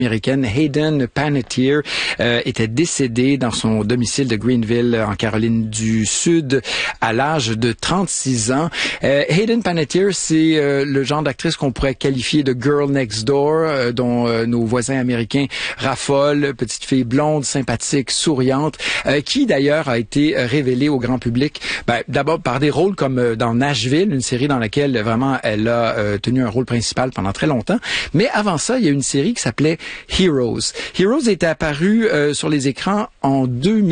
américaine Hayden Panettiere était décédée dans son domicile de Greenville en Caroline du Sud à l'âge de 36 ans. Hayden Panettiere, c'est le genre d'actrice qu'on pourrait qualifier de girl next door, dont nos voisins américains raffolent, petite fille blonde, sympathique, souriante, qui d'ailleurs a été révélée au grand public, d'abord par des rôles comme dans Nashville, une série dans laquelle vraiment elle a tenu un rôle principal pendant très longtemps. Mais avant ça, il y a une série qui s'appelait Heroes. Heroes était apparu sur les écrans en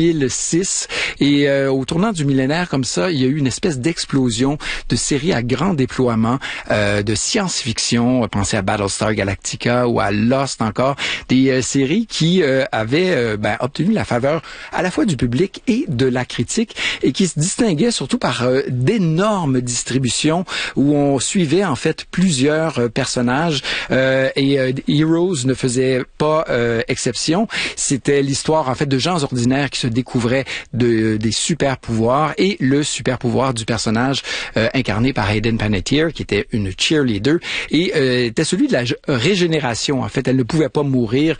2006 et au tournant du millénaire comme ça, il y a eu une espèce d'explosion de séries à grand déploiement de science-fiction. Pensez à Battlestar Galactica ou à Lost encore, des séries qui avaient obtenu la faveur à la fois du public et de la critique et qui se distinguaient surtout par d'énormes distributions où on suivait en fait plusieurs personnages et Heroes ne faisait pas exception. C'était l'histoire en fait de gens ordinaires qui se découvraient des super pouvoirs et le super pouvoir du personnage incarné par Hayden Panettiere qui était une cheerleader et était celui de la régénération. En fait, elle ne pouvait pas mourir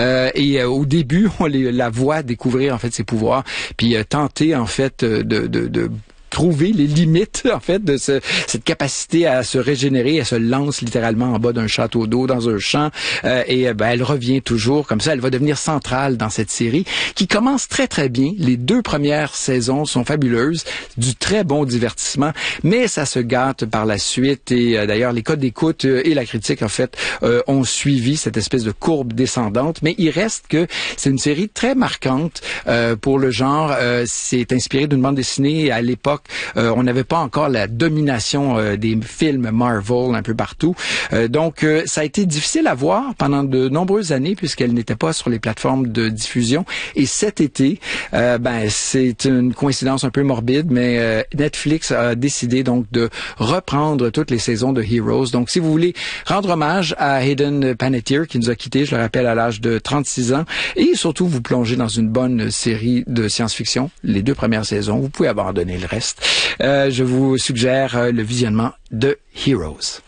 et au début on la voit découvrir en fait ses pouvoirs puis tenter en fait de trouver les limites en fait de cette capacité à se régénérer. Elle se lance littéralement en bas d'un château d'eau dans un champ et elle revient toujours comme ça. Elle va devenir centrale dans cette série qui commence très très bien. Les 2 premières saisons sont fabuleuses, du très bon divertissement, mais ça se gâte par la suite et d'ailleurs les codes d'écoute et la critique en fait ont suivi cette espèce de courbe descendante. Mais il reste que c'est une série très marquante pour le genre. C'est inspiré d'une bande dessinée à l'époque. On n'avait pas encore la domination des films Marvel un peu partout. Donc, ça a été difficile à voir pendant de nombreuses années puisqu'elle n'était pas sur les plateformes de diffusion. Et cet été, c'est une coïncidence un peu morbide, mais Netflix a décidé donc de reprendre toutes les saisons de Heroes. Donc, si vous voulez rendre hommage à Hayden Panettiere qui nous a quittés, je le rappelle, à l'âge de 36 ans, et surtout vous plonger dans une bonne série de science-fiction, les 2 premières saisons, vous pouvez abandonner le reste. Je vous suggère le visionnement de Heroes.